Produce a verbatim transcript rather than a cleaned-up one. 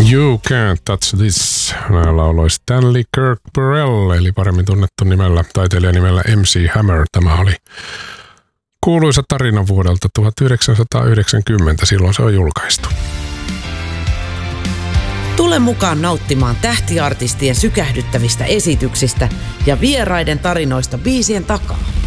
You Can't Touch This. Näillä lauloi Stanley Kirk Burrell, eli paremmin tunnettu nimellä, taiteilijan nimellä M C Hammer. Tämä oli kuuluisa tarina vuodelta tuhatyhdeksänsataayhdeksänkymmentä, silloin se on julkaistu. Tule mukaan nauttimaan tähtiartistien sykähdyttävistä esityksistä ja vieraiden tarinoista biisien takaa.